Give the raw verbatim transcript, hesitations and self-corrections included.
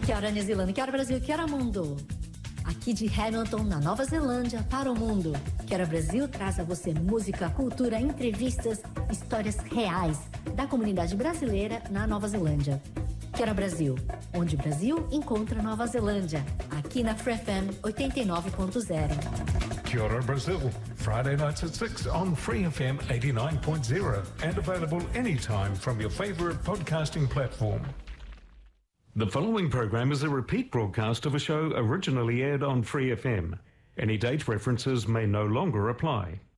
Que hora, New Zealand? Que hora, Brasil? Que hora, mundo? Aqui de Hamilton, na Nova Zelândia, para o mundo. Que hora, Brasil traz a você música, cultura, entrevistas, histórias reais da comunidade brasileira na Nova Zelândia. Que hora, Brasil? Onde o Brasil encontra Nova Zelândia. Aqui na Free F M oitenta e nove ponto zero. Kia ora, Brazil. Friday nights at six on Free F M eighty-nine point zero and available anytime from your favorite podcasting platform. The following program is a repeat broadcast of a show originally aired on Free F M. Any date references may no longer apply.